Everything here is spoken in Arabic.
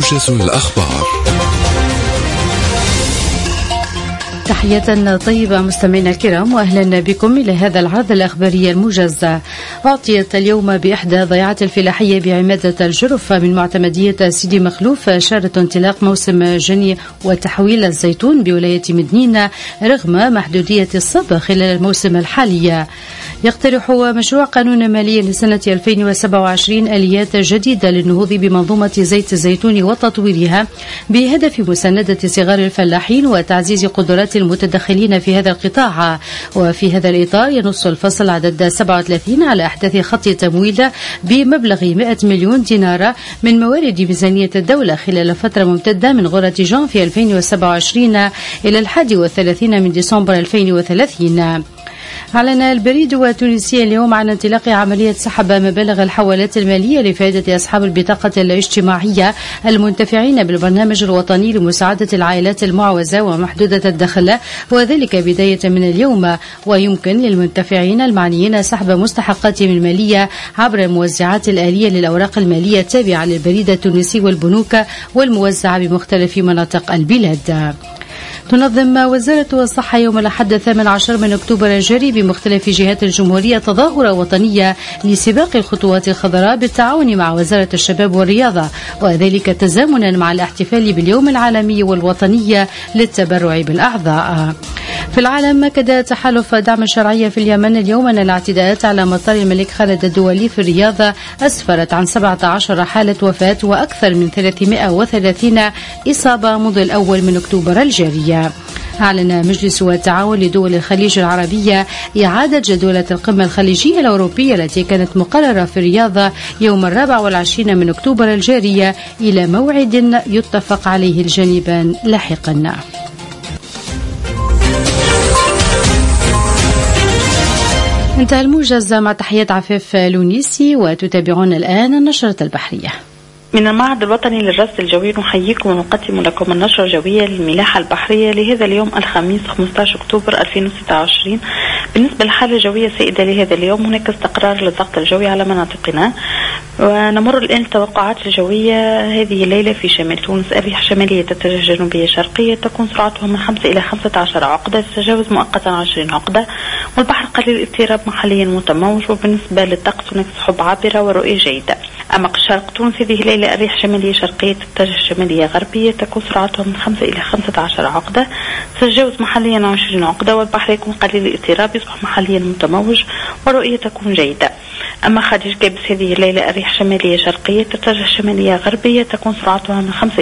موجز الأخبار. تحية طيبة مستمعينا الكرام، وأهلا بكم إلى هذا العرض الأخباري الموجز. أعطيت اليوم بإحدى ضيعات الفلاحية بعمادة الجرف من معتمدية سيدي مخلوف شارة انطلاق موسم جني وتحويل الزيتون بولاية مدنين رغم محدودية الصب خلال الموسم الحالي. يقترح مشروع قانون مالي لسنة 2027 آليات جديدة للنهوض بمنظومة زيت الزيتون وتطويرها بهدف مساندة صغار الفلاحين وتعزيز قدرات المتدخلين في هذا القطاع. وفي هذا الإطار ينص الفصل عدد 37 على إحداث خط تمويل بمبلغ 100 مليون دينار من موارد ميزانية الدولة خلال فترة ممتدة من غرة جانفي 2027 إلى 31 من ديسمبر 2030. أعلن البريد التونسي اليوم عن انطلاق عملية سحب مبالغ الحوالات المالية لفائدة أصحاب البطاقة الاجتماعية المنتفعين بالبرنامج الوطني لمساعدة العائلات المعوزة ومحدودة الدخل، وذلك بداية من اليوم. ويمكن للمنتفعين المعنيين سحب مستحقاتهم المالية عبر الموزعات الآلية للأوراق المالية التابعة للبريد التونسي والبنوك والموزعة بمختلف مناطق البلاد. تنظم وزارة الصحة يوم الأحد 18 من أكتوبر الجاري بمختلف جهات الجمهورية تظاهرة وطنية لسباق الخطوات الخضراء بالتعاون مع وزارة الشباب والرياضة، وذلك تزامنا مع الاحتفال باليوم العالمي والوطني للتبرع بالأعضاء. في العالم، أكد تحالف دعم الشرعية في اليمن اليوم أن الاعتداءات على مطار الملك خالد الدولي في الرياض أسفرت عن 17 حالة وفاة وأكثر من 330 إصابة منذ الأول من أكتوبر الجاري. أعلن مجلس التعاون لدول الخليج العربية إعادة جدولة القمة الخليجية الأوروبية التي كانت مقررة في الرياض يوم 24 من أكتوبر الجاري إلى موعد يتفق عليه الجانبان لاحقا. انتهى الموجز مع تحيات عفاف لونيسي، وتتابعون الآن النشرة البحرية. من المعهد الوطني للرصد الجوي نحييكم ونقدم لكم النشرة الجوية للملاحة البحرية لهذا اليوم الخميس 15 أكتوبر 2026. بالنسبة للحالة الجوية السائدة لهذا اليوم، هناك استقرار للضغط الجوي على مناطقنا، ونمر الآن التوقعات الجوية. هذه الليلة في شمال تونس الرياح الشمالية تتجه جنوبية شرقية تكون سرعتها من 5 إلى 15 عقدة، تتجاوز مؤقتا 20 عقدة، والبحر قليل الاضطراب محليا متموج. وبالنسبة للطقس هناك سحب عابرة ورؤية جيدة. أما شرق تونس هذه الليلة الرياح شمالية شرقية تتجه شمالية غربية تكون سرعتها من 5 إلى 15 عقدة، تتجاوز محليا 20 عقدة، والبحر يكون قليل الاضطراب يصبح محليا متموج ورؤية تكون جيدة. أما خارج كابس هذه الليلة الرياح شمالية شرقية تتجه شمالية غربية تكون سرعتها من 5